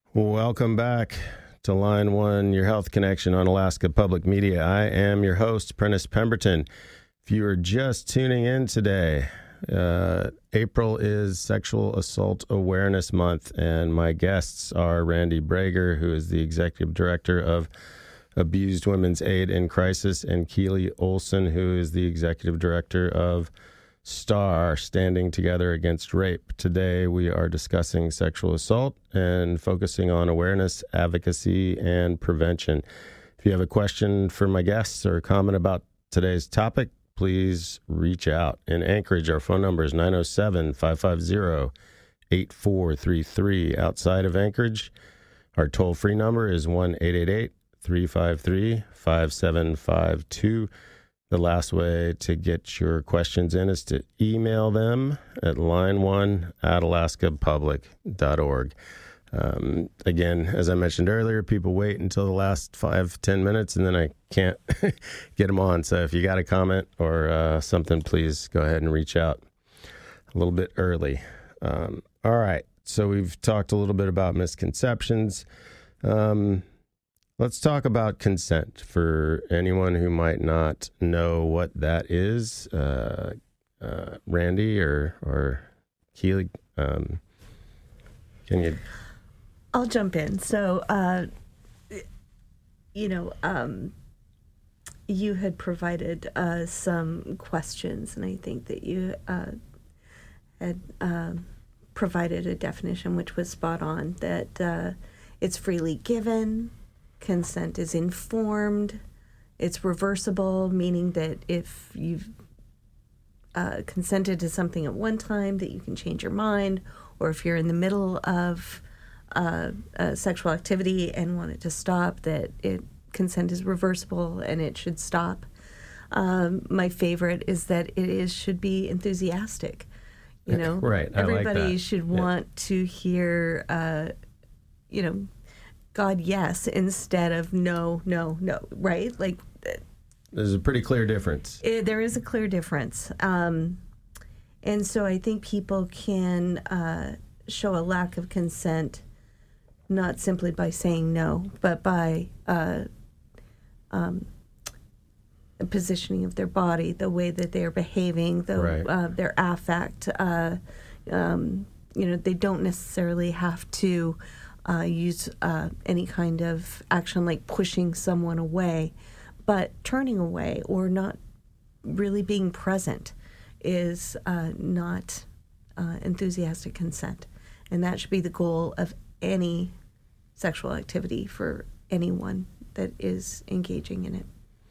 Welcome back to Line 1, your health connection on Alaska Public Media. I am your host, Prentice Pemberton. If you are just tuning in today, April is Sexual Assault Awareness Month, and my guests are Randy Brager, who is the Executive Director of Abused Women's Aid in Crisis, and Keely Olson, who is the Executive Director of STAR, Standing Together Against Rape. Today we are discussing sexual assault and focusing on awareness, advocacy, and prevention. If you have a question for my guests or a comment about today's topic, please reach out. In Anchorage, our phone number is 907-550-8433. Outside of Anchorage, our toll-free number is 1-888-353-5752. The last way to get your questions in is to email them at line1@alaskapublic.org. Again, as I mentioned earlier, people wait until the last 5-10 minutes, and then I can't get them on. So if you got a comment or something, please go ahead and reach out a little bit early. All right. So we've talked a little bit about misconceptions. Let's talk about consent for anyone who might not know what that is. Randy or Keely, can you? I'll jump in. So, you had provided some questions, and I think that you had provided a definition which was spot on, that it's freely given. Consent is informed. It's reversible, meaning that if you've consented to something at one time, that you can change your mind, or if you're in the middle of sexual activity and want it to stop, that consent is reversible and it should stop. My favorite is that should be enthusiastic. Right. Everybody I like that. should want to hear, God, yes, instead of no, right? Like, there's a pretty clear difference. There is a clear difference. And so I think people can show a lack of consent not simply by saying no, but by positioning of their body, the way that they're behaving, their affect. They don't necessarily have to use any kind of action like pushing someone away, but turning away or not really being present is not enthusiastic consent. And that should be the goal of any sexual activity for anyone that is engaging in it.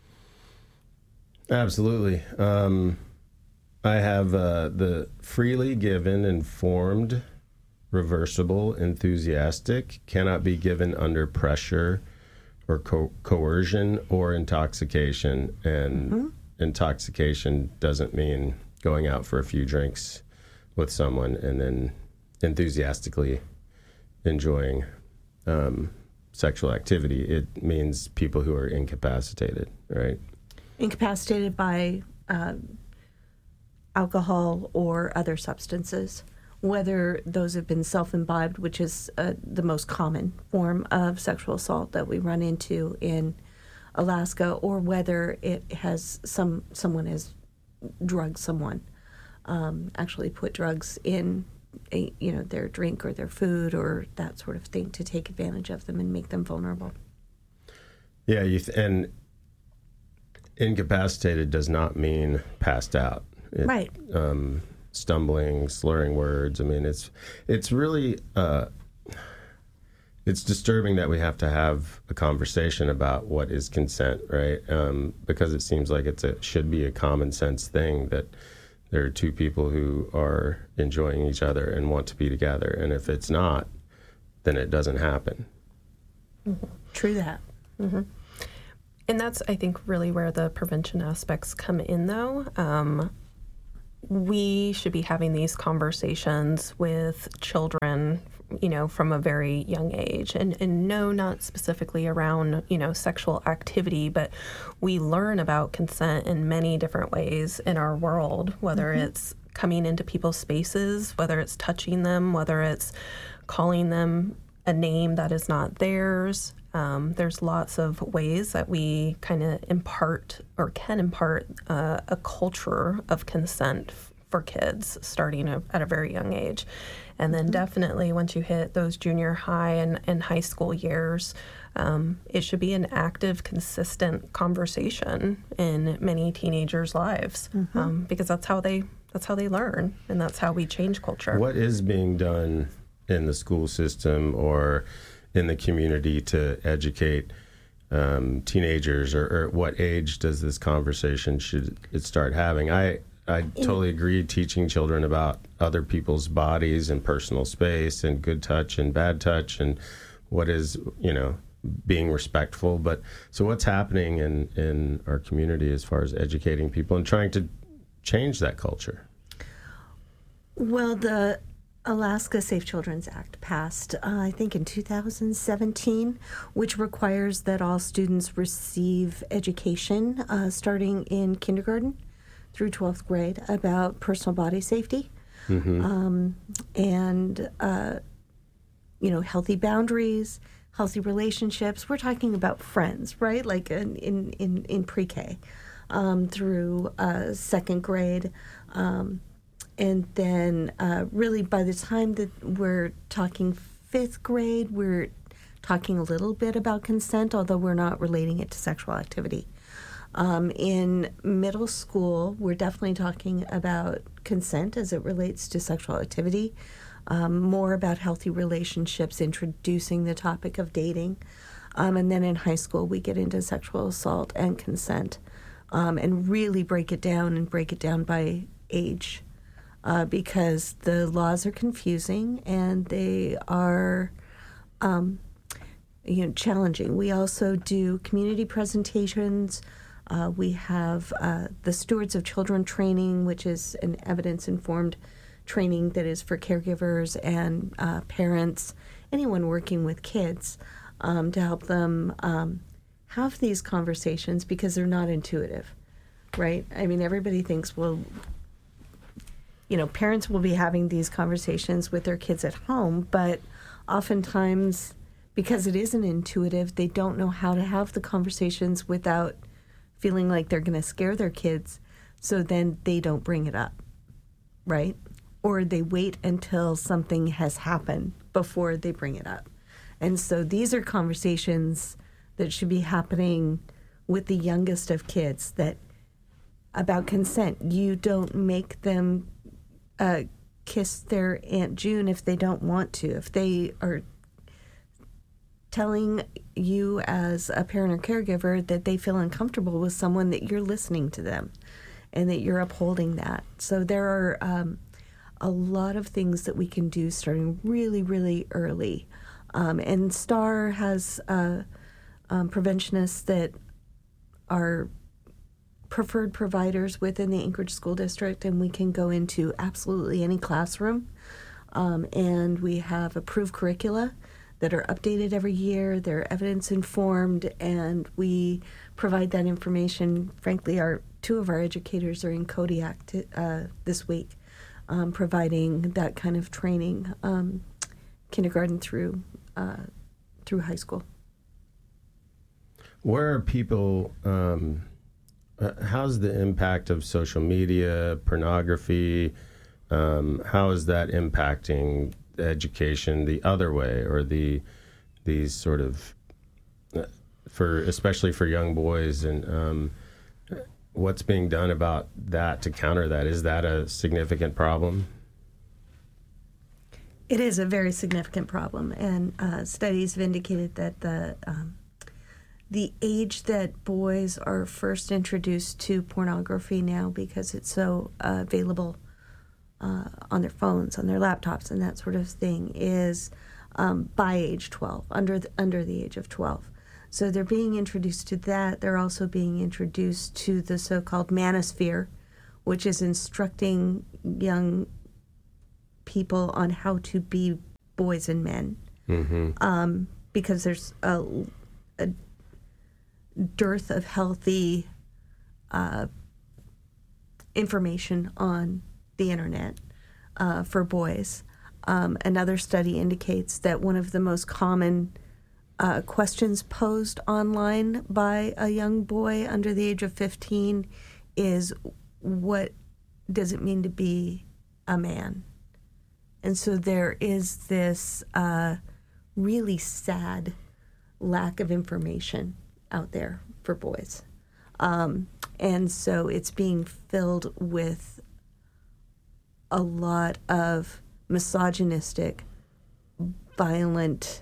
Absolutely. I have the freely given, informed, reversible, enthusiastic, cannot be given under pressure or coercion or intoxication. And intoxication doesn't mean going out for a few drinks with someone and then enthusiastically enjoying sexual activity. It means people who are incapacitated, right? Incapacitated by alcohol or other substances, whether those have been self-imbibed, which is the most common form of sexual assault that we run into in Alaska, or whether it has someone has drugged someone, actually put drugs in their drink or their food or that sort of thing to take advantage of them and make them vulnerable. Yeah, and incapacitated does not mean passed out. Right. Stumbling, slurring words. I mean, it's really it's disturbing that we have to have a conversation about what is consent, right? Because it seems like should be a common sense thing that there are two people who are enjoying each other and want to be together, and if it's not, then it doesn't happen. Mm-hmm. True that. Mm-hmm. And that's, I think, really where the prevention aspects come in, though. We should be having these conversations with children, from a very young age. And no, not specifically around, sexual activity, but we learn about consent in many different ways in our world, whether it's coming into people's spaces, whether it's touching them, whether it's calling them a name that is not theirs. There's lots of ways that we kind of impart or can impart a culture of consent for kids starting at a very young age. And then definitely once you hit those junior high and high school years, it should be an active, consistent conversation in many teenagers' lives, because that's how they learn, and that's how we change culture. What is being done in the school system or in the community to educate teenagers, or what age does this conversation should it start having? I totally agree, teaching children about other people's bodies and personal space and good touch and bad touch and what is, being respectful. But so what's happening in our community as far as educating people and trying to change that culture? Well, the Alaska Safe Children's Act passed, I think, in 2017, which requires that all students receive education starting in kindergarten through 12th grade about personal body safety, and healthy boundaries, healthy relationships. We're talking about friends, right? Like in pre-K through second grade. And then really by the time that we're talking fifth grade, we're talking a little bit about consent, although we're not relating it to sexual activity. In middle school, we're definitely talking about consent as it relates to sexual activity, more about healthy relationships, introducing the topic of dating. And then in high school, we get into sexual assault and consent, and really break it down by age. Because the laws are confusing and they are, challenging. We also do community presentations. We have the Stewards of Children training, which is an evidence-informed training that is for caregivers and parents, anyone working with kids, to help them have these conversations because they're not intuitive, right? I mean, everybody thinks, well, parents will be having these conversations with their kids at home, but oftentimes, because it isn't intuitive, they don't know how to have the conversations without feeling like they're going to scare their kids, so then they don't bring it up, right? Or they wait until something has happened before they bring it up. And so these are conversations that should be happening with the youngest of kids about consent. You don't make them kiss their Aunt June if they don't want to. If they are telling you as a parent or caregiver that they feel uncomfortable with someone, that you're listening to them and that you're upholding that. So there are a lot of things that we can do starting really, really early. And STAR has preventionists that are preferred providers within the Anchorage School District, and we can go into absolutely any classroom. And we have approved curricula that are updated every year. They're evidence-informed, and we provide that information. Frankly, two of our educators are in Kodiak this week, providing that kind of training, kindergarten through high school. Where are people... how's the impact of social media, pornography, how is that impacting education the other way, or these sort of, especially for young boys, and what's being done about that to counter that? Is that a significant problem? It is a very significant problem, and studies have indicated that the age that boys are first introduced to pornography now, because it's so available on their phones, on their laptops, and that sort of thing, is by age 12, under the age of 12. So they're being introduced to that. They're also being introduced to the so-called manosphere, which is instructing young people on how to be boys and men, because there's a dearth of healthy information on the internet for boys. Another study indicates that one of the most common questions posed online by a young boy under the age of 15 is, what does it mean to be a man? And so there is this really sad lack of information out there for boys. And so it's being filled with a lot of misogynistic, violent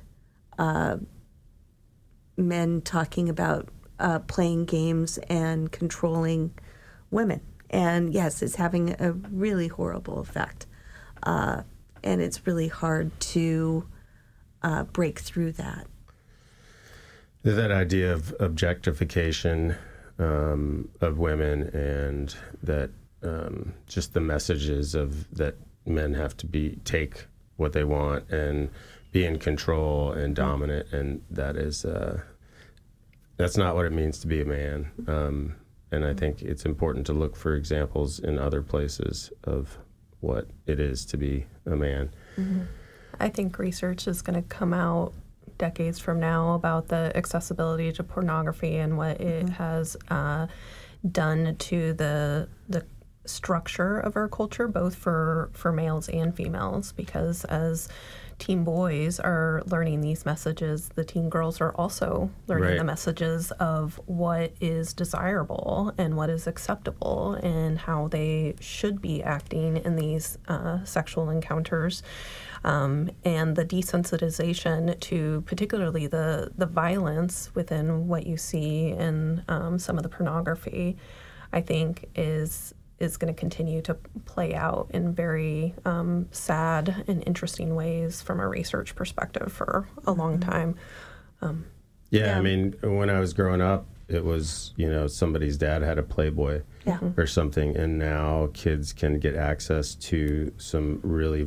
men talking about playing games and controlling women. And yes, it's having a really horrible effect. And it's really hard to break through that. That idea of objectification of women, and that just the messages of that men have to take what they want and be in control and dominant, and that's not what it means to be a man. And I think it's important to look for examples in other places of what it is to be a man. Mm-hmm. I think research is going to come out decades from now about the accessibility to pornography and what it has done to the structure of our culture, both for males and females, because as teen boys are learning these messages, the teen girls are also learning the messages of what is desirable and what is acceptable and how they should be acting in these sexual encounters. And the desensitization to particularly the violence within what you see in some of the pornography, I think is going to continue to play out in very sad and interesting ways from a research perspective for a long time. I mean, when I was growing up, it was, somebody's dad had a Playboy or something, and now kids can get access to some really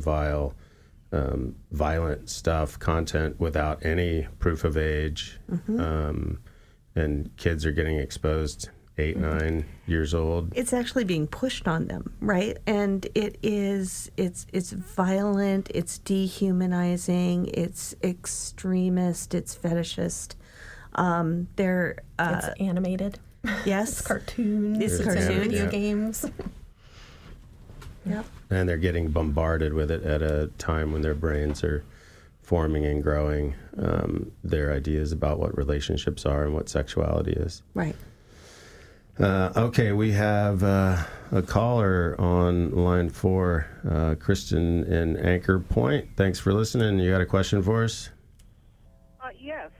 violent content without any proof of age. And kids are getting exposed 8, 9 years old. It's actually being pushed on them, right? And it's violent, it's dehumanizing, it's extremist, it's fetishist. It's animated. Yes. It's cartoons. It's video games. Yep. And they're getting bombarded with it at a time when their brains are forming and growing their ideas about what relationships are and what sexuality is. Right. Okay, we have a caller on line 4, Kristen in Anchor Point. Thanks for listening. You got a question for us? Yes.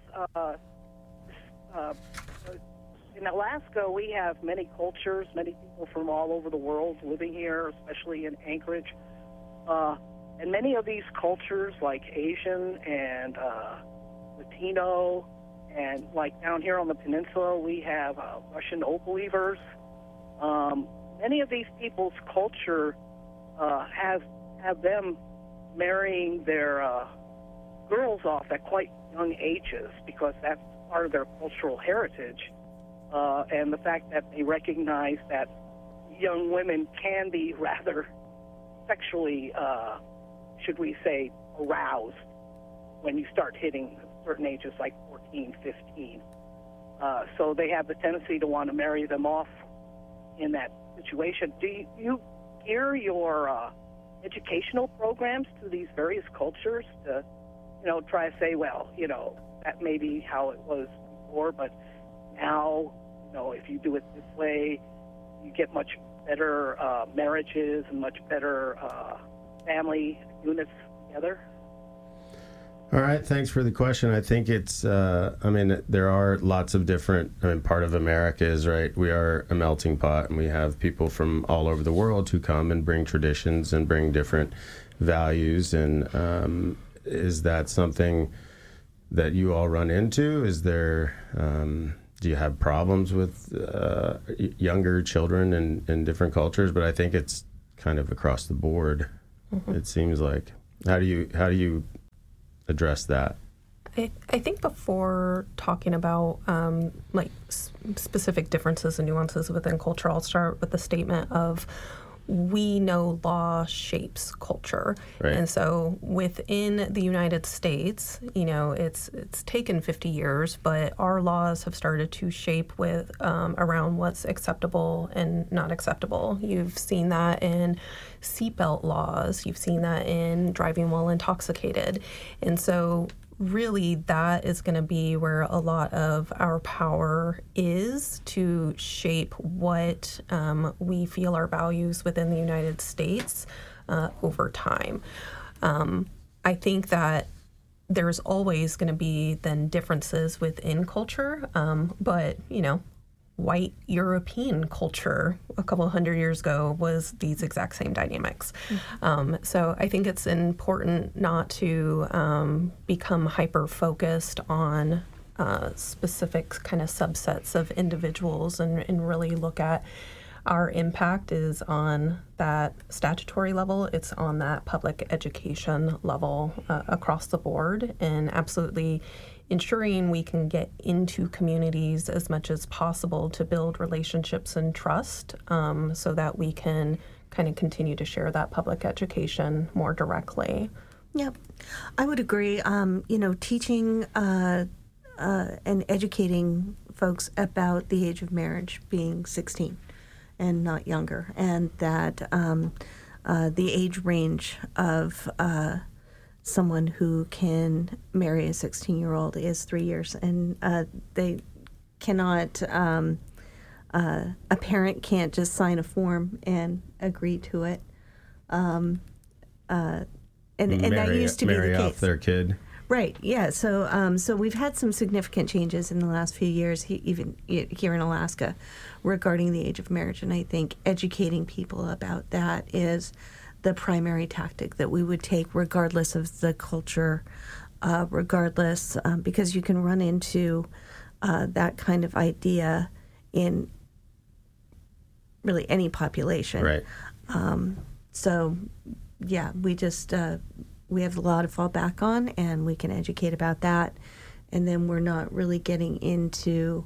In Alaska, we have many cultures, many people from all over the world living here, especially in Anchorage. And many of these cultures, like Asian and Latino, and like down here on the peninsula, we have Russian oath believers. Many of these people's culture have them marrying their girls off at quite young ages because that's part of their cultural heritage. And the fact that they recognize that young women can be rather sexually, should we say, aroused when you start hitting certain ages like 14, 15. So they have the tendency to want to marry them off in that situation. Do you gear your educational programs to these various cultures to, try to say, well, that may be how it was before, but now, if you do it this way, you get much better marriages and much better family units together? All right, thanks for the question. I think it's, there are lots of different, part of America is, right, we are a melting pot, and we have people from all over the world who come and bring traditions and bring different values. And is that something that you all run into? Is there, do you have problems with younger children in different cultures? But I think it's kind of across the board, it seems like. How do you address that? I think before talking about specific differences and nuances within culture, I'll start with the statement of we know law shapes culture. Right. And so within the United States, it's taken 50 years, but our laws have started to shape with around what's acceptable and not acceptable. You've seen that in seatbelt laws. You've seen that in driving while intoxicated. And so really that is going to be where a lot of our power is to shape what we feel our values within the United States over time. I think that there's always going to be then differences within culture, but white European culture a couple hundred years ago was these exact same dynamics. So I think it's important not to become hyper-focused on specific kind of subsets of individuals and really look at our impact is on that statutory level. It's on that public education level across the board, and absolutely ensuring we can get into communities as much as possible to build relationships and trust so that we can kind of continue to share that public education more directly. Yep, I would agree. Teaching and educating folks about the age of marriage being 16 and not younger, and that the age range of someone who can marry a 16-year-old is 3 years, and they cannot, a parent can't just sign a form and agree to it. And that used to be the case. Marry off their kid. Right, yeah. So we've had some significant changes in the last few years, even here in Alaska, regarding the age of marriage, and I think educating people about that is the primary tactic that we would take regardless of the culture, because you can run into that kind of idea in really any population. Right. So, yeah, we just, we have a lot to fall back on, and we can educate about that, and then we're not really getting into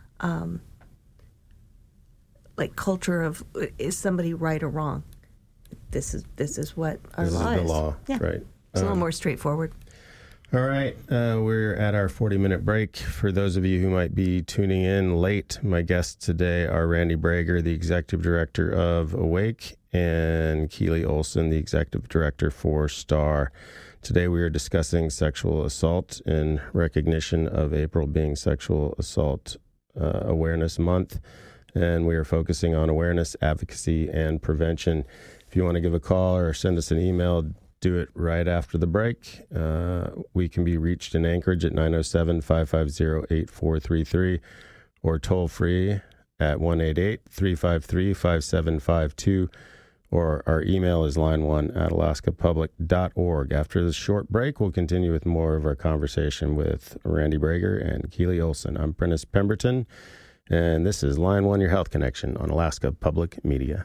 culture of is somebody right or wrong. This is what our law is. This is the law, yeah. Right. It's a little more straightforward. All right, we're at our 40-minute break. For those of you who might be tuning in late, my guests today are Randy Brager, the Executive Director of Awake, and Keely Olson, the Executive Director for STAR. Today we are discussing sexual assault in recognition of April being Sexual Assault Awareness Month, and we are focusing on awareness, advocacy, and prevention. If you want to give a call or send us an email, do it right after the break. We can be reached in Anchorage at 907-550-8433 or toll free at 1-888-353-5752, or our email is line1@alaskapublic.org. After this short break, we'll continue with more of our conversation with Randy Brager and Keely Olson. I'm Prentice Pemberton, and this is Line 1, Your Health Connection on Alaska Public Media.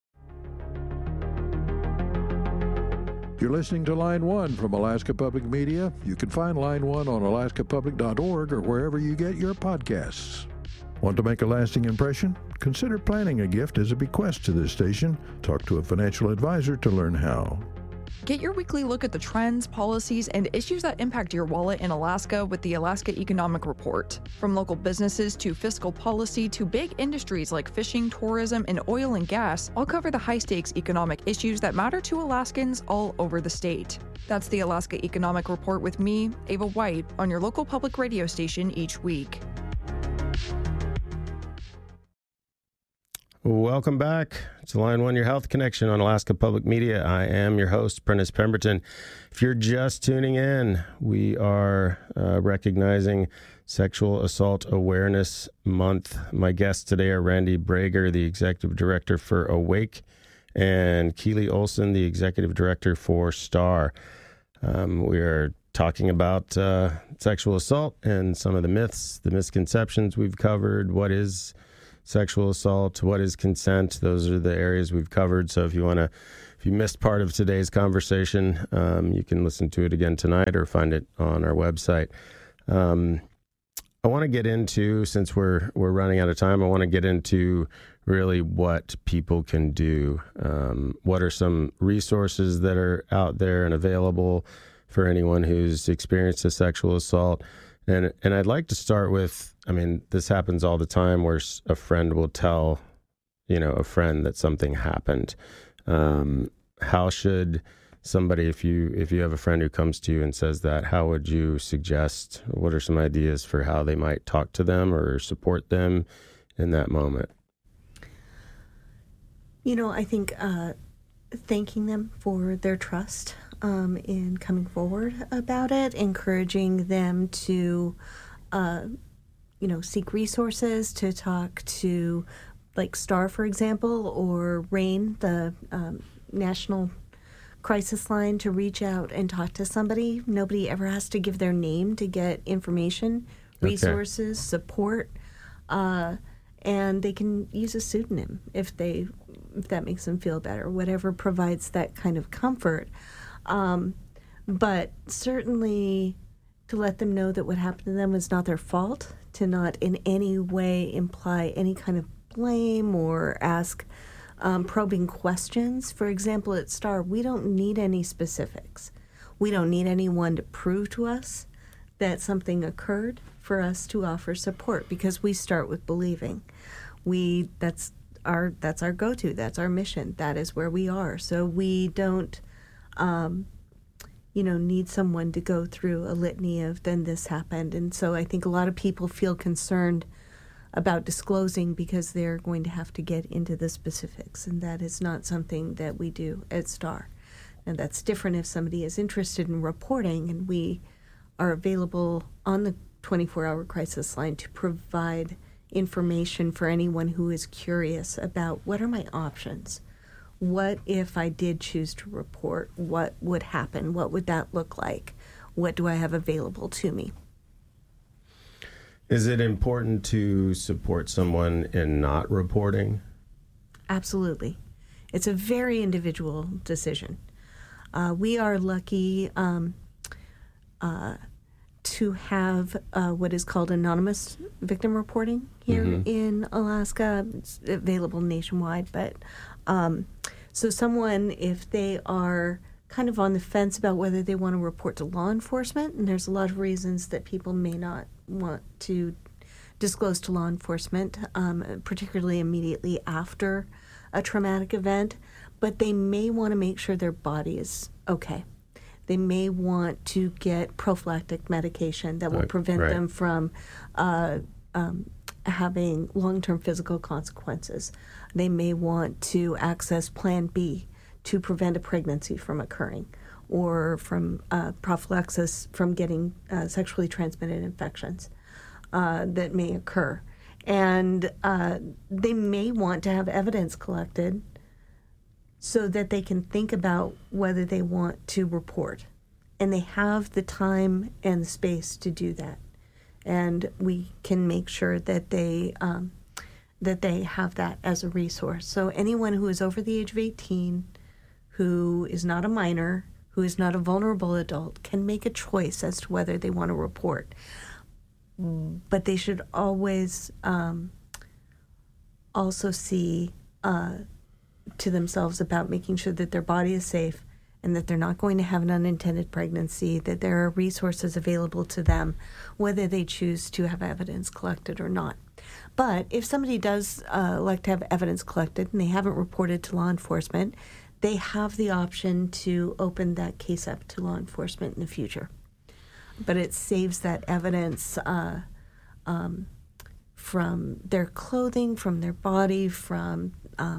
You're listening to Line 1 from Alaska Public Media. You can find Line 1 on alaskapublic.org or wherever you get your podcasts. Want to make a lasting impression? Consider planning a gift as a bequest to this station. Talk to a financial advisor to learn how. Get your weekly look at the trends, policies, and issues that impact your wallet in Alaska with the Alaska Economic Report. From local businesses to fiscal policy to big industries like fishing, tourism, and oil and gas, I'll cover the high-stakes economic issues that matter to Alaskans all over the state. That's the Alaska Economic Report with me, Ava White, on your local public radio station each week. Welcome back to Line 1, Your Health Connection on Alaska Public Media. I am your host, Prentice Pemberton. If you're just tuning in, we are recognizing Sexual Assault Awareness Month. My guests today are Randy Brager, the Executive Director for Awake, and Keely Olson, the Executive Director for STAR. We are talking about sexual assault and some of the myths, the misconceptions we've covered. What is sexual assault? What is consent? Those are the areas we've covered. So if you missed part of today's conversation, you can listen to it again tonight or find it on our website. I want to get into, since we're running out of time, I want to get into really what people can do. What are some resources that are out there and available for anyone who's experienced a sexual assault? And I'd like to start with, I mean, this happens all the time where a friend will tell, a friend that something happened. How should somebody, if you have a friend who comes to you and says that, how would you suggest, what are some ideas for how they might talk to them or support them in that moment? I think thanking them for their trust in coming forward about it, encouraging them to, seek resources, to talk to, like STAR, for example, or RAIN, the National Crisis Line, to reach out and talk to somebody. Nobody ever has to give their name to get information, resources, support, and they can use a pseudonym if that makes them feel better, whatever provides that kind of comfort. But certainly to let them know that what happened to them was not their fault, to not in any way imply any kind of blame or ask probing questions. For example, at STAR, we don't need any specifics. We don't need anyone to prove to us that something occurred for us to offer support, because we start with believing. That's our go-to. That's our mission. That is where we are. So we don't, need someone to go through a litany of then this happened. And so I think a lot of people feel concerned about disclosing because they're going to have to get into the specifics, and that is not something that we do at STAR. And that's different if somebody is interested in reporting, and we are available on the 24-hour crisis line to provide information for anyone who is curious about what are my options. What if I did choose to report? What would happen? What would that look like? What do I have available to me? Is it important to support someone in not reporting? Absolutely. It's a very individual decision. We are lucky to have what is called anonymous victim reporting here in Alaska. It's available nationwide, but so someone, if they are kind of on the fence about whether they want to report to law enforcement, and there's a lot of reasons that people may not want to disclose to law enforcement, particularly immediately after a traumatic event, but they may want to make sure their body is okay. They may want to get prophylactic medication that will prevent them from having long-term physical consequences. They may want to access Plan B to prevent a pregnancy from occurring, or from prophylaxis from getting sexually transmitted infections that may occur. And they may want to have evidence collected so that they can think about whether they want to report. And they have the time and the space to do that. And we can make sure that they have that as a resource. So anyone who is over the age of 18, who is not a minor, who is not a vulnerable adult, can make a choice as to whether they want to report. But they should always also see to themselves about making sure that their body is safe and that they're not going to have an unintended pregnancy, that there are resources available to them, whether they choose to have evidence collected or not. But if somebody does like to have evidence collected and they haven't reported to law enforcement, they have the option to open that case up to law enforcement in the future. But it saves that evidence from their clothing, from their body, from,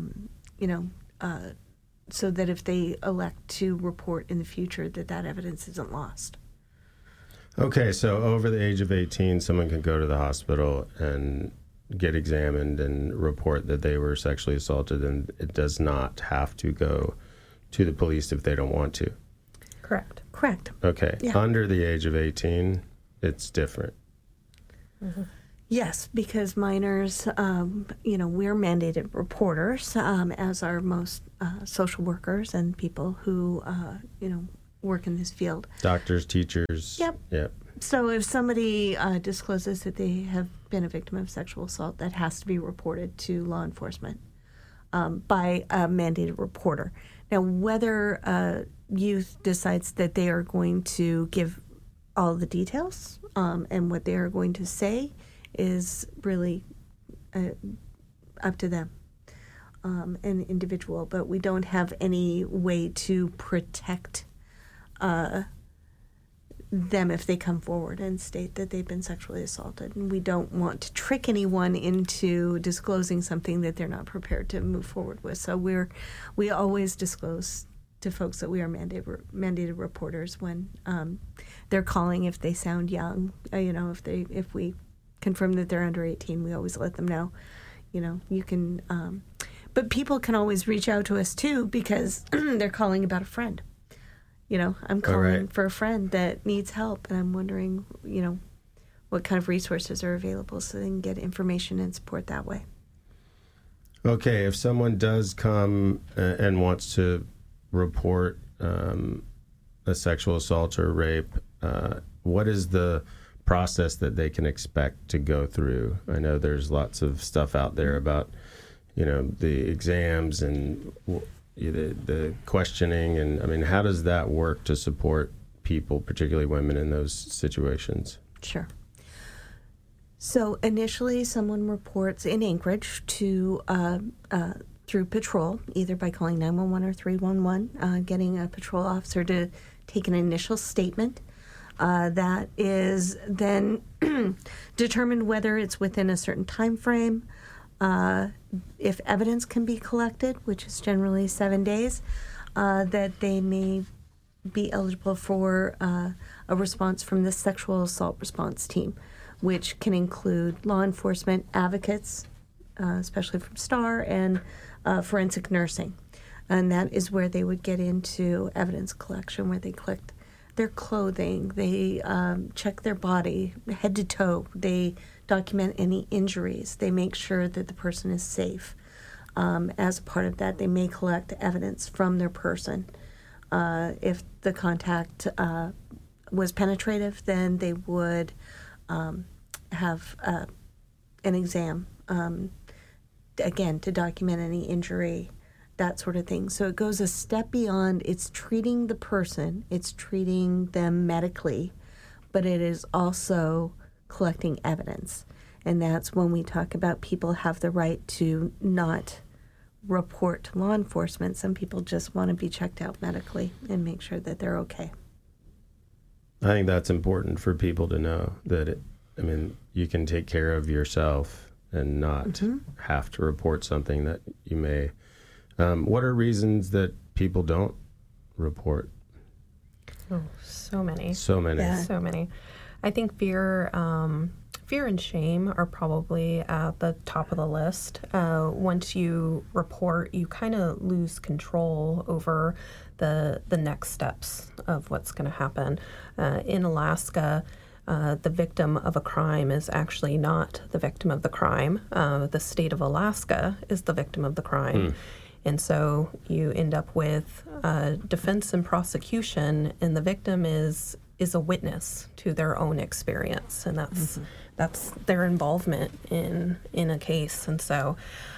so that if they elect to report in the future, that evidence isn't lost. Okay, so over the age of 18, someone can go to the hospital and get examined and report that they were sexually assaulted, and it does not have to go to the police if they don't want to. Correct. Okay. Yeah. Under the age of 18, it's different. Mm-hmm. Yes, because minors, we're mandated reporters, as are most social workers and people who, work in this field. Doctors, teachers. Yep. So if somebody discloses that they have been a victim of sexual assault, that has to be reported to law enforcement by a mandated reporter. Now, whether a youth decides that they are going to give all the details and what they are going to say is really up to them, an individual. But we don't have any way to protect them if they come forward and state that they've been sexually assaulted. And we don't want to trick anyone into disclosing something that they're not prepared to move forward with. So we always disclose to folks that we are mandated reporters when they're calling if they sound young. If we confirm that they're under 18, we always let them know. You can, but people can always reach out to us too because they're calling about a friend. I'm calling for a friend that needs help, and I'm wondering, what kind of resources are available so they can get information and support that way. Okay, if someone does come and wants to report a sexual assault or rape, what is the process that they can expect to go through? I know there's lots of stuff out there about, the exams and the questioning, and I mean, how does that work to support people, particularly women, in those situations? Sure. So initially, someone reports in Anchorage to through patrol, either by calling 911 or 311, getting a patrol officer to take an initial statement. That is then determined whether it's within a certain time frame. If evidence can be collected, which is generally 7 days, that they may be eligible for a response from the sexual assault response team, which can include law enforcement advocates, especially from STAR, and forensic nursing. And that is where they would get into evidence collection, where they collect their clothing, they check their body head to toe, they document any injuries, they make sure that the person is safe. As a part of that, they may collect evidence from their person. If the contact was penetrative, then they would have an exam, again, to document any injury, that sort of thing. So it goes a step beyond, it's treating the person, it's treating them medically, but it is also collecting evidence. And that's when we talk about people have the right to not report to law enforcement. Some people just want to be checked out medically and make sure that they're okay. I think that's important for people to know that, you can take care of yourself and not have to report something that you may. What are reasons that people don't report? Oh, so many. Yeah. So many. I think fear and shame are probably at the top of the list. Once you report, you kind of lose control over the next steps of what's going to happen. In Alaska, the victim of a crime is actually not the victim of the crime. The state of Alaska is the victim of the crime. And so you end up with defense and prosecution, and the victim is a witness to their own experience, and that's their involvement in a case. And so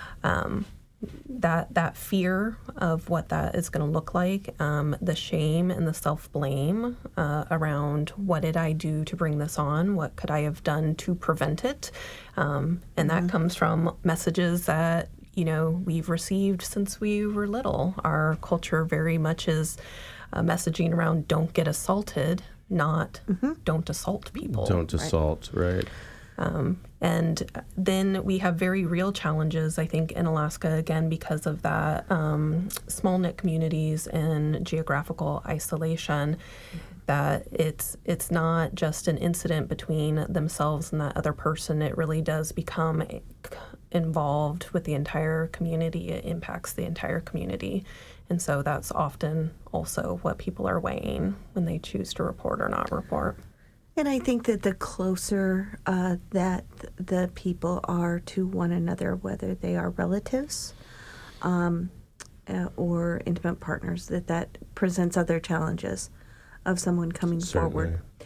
that fear of what that is going to look like, the shame and the self-blame around what did I do to bring this on, what could I have done to prevent it, and that comes from messages that we've received since we were little. Our culture very much is messaging around don't get assaulted, not don't assault people. Don't assault, right. And then we have very real challenges, I think, in Alaska, again, because of that small knit communities and geographical isolation, that it's not just an incident between themselves and that other person. It really does become involved with the entire community. It impacts the entire community. And so that's often also what people are weighing when they choose to report or not report. And I think that the closer that the people are to one another, whether they are relatives or intimate partners, that presents other challenges of someone coming Certainly. forward.